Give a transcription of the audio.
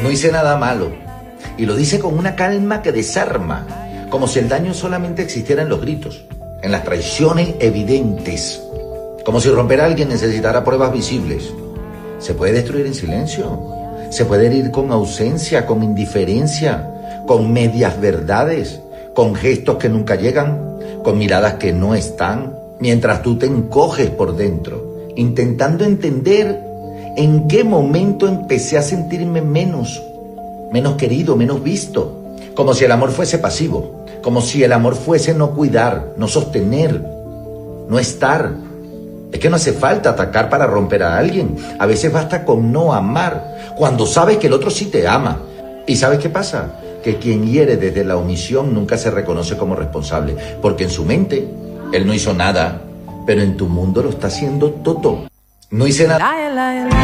no hice nada malo. Y lo dice con una calma que desarma, como si el daño solamente existiera en los gritos, en las traiciones evidentes, como si romper a alguien necesitara pruebas visibles. Se puede destruir en silencio, se puede herir con ausencia, con indiferencia, con medias verdades, con gestos que nunca llegan, con miradas que no están, mientras tú te encoges por dentro, intentando entender en qué momento empecé a sentirme menos querido, menos visto, como si el amor fuese pasivo, como si el amor fuese no cuidar, no sostener, no estar. Es que no hace falta atacar para romper a alguien. A veces basta con no amar, cuando sabes que el otro sí te ama. ¿Y sabes qué pasa? Que quien hiere desde la omisión nunca se reconoce como responsable, porque en su mente él no hizo nada, pero en tu mundo lo está haciendo todo. No hice nada.